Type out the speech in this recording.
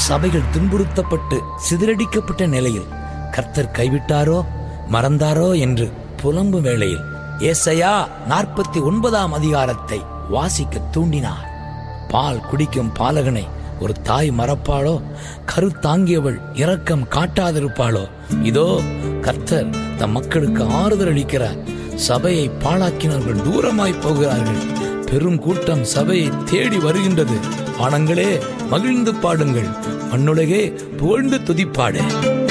சபைகள் துன்புறுத்தப்பட்டு சிதறடிக்கப்பட்ட நிலையில் கர்த்தர் கைவிட்டாரோ மறந்தாரோ என்று புலம்பும் வேளையில் ஏசாயா 49 அதிகாரத்தை வாசிக்க தூண்டினார். பால் குடிக்கும் பாலகனை ஒரு தாய் மறப்பாளோ? கருத்தாங்கியவள் இரக்கம் காட்டாதிருப்பாளோ? இதோ கர்த்தர் தம் மக்களுக்கு ஆறுதல் அளிக்கிறார். சபையை பாழாக்கினவர்கள் தூரமாய் போகிறார்கள். பெரும் கூட்டம் சபையை தேடி வருகின்றது. வானங்களே மகிழ்ந்து பாடுங்கள், மண்ணுலகே புகழ்ந்து துதிப்பாடு.